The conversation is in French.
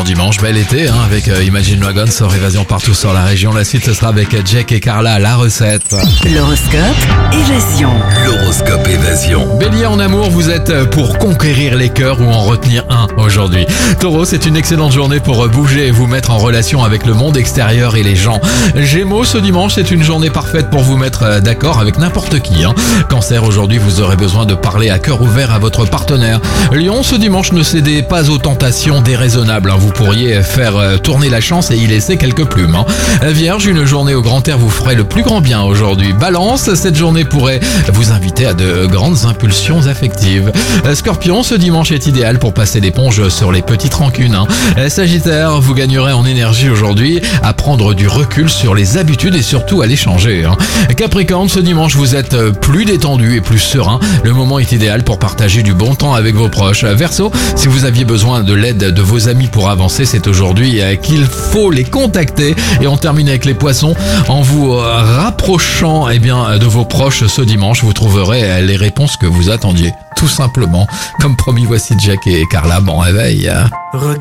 excellent dimanche, bel été avec Imagine Dragons sur Évasion partout sur la région. La suite ce sera avec Jack et Carla, la recette. L'horoscope Évasion. L'horoscope Évasion. Bélier, en amour, vous êtes pour conquérir les cœurs ou en retenir un aujourd'hui. Taureau, c'est une excellente journée pour bouger et vous mettre en relation avec le monde extérieur et les gens. Gémeaux, ce dimanche, c'est une journée parfaite pour vous mettre d'accord avec n'importe qui. Cancer, aujourd'hui, vous aurez besoin de parler à cœur ouvert à votre partenaire. Lion, ce dimanche, ne cédez pas aux tentations déraisonnables. Vous pourriez faire tourner la chance et y laisser quelques plumes. Vierge, une journée au grand air vous ferait le plus grand bien aujourd'hui. Balance, cette journée pourrait vous inviter à de grandes impulsions affectives. Scorpion, ce dimanche est idéal pour passer l'éponge sur les petites rancunes. Sagittaire, vous gagnerez en énergie aujourd'hui à prendre du recul sur les habitudes et surtout à les changer. Capricorne, ce dimanche vous êtes plus détendu et plus serein. Le moment est idéal pour partager du bon temps avec vos proches. Verseau, si vous aviez besoin de l'aide de vos amis pour avancer, c'est aujourd'hui qu'il faut les contacter. Et on termine avec les poissons. En vous rapprochant de vos proches ce dimanche, vous trouverez les réponses que vous attendiez. Tout simplement. Comme promis, voici Jack et Carla. Bon réveil. Regarde.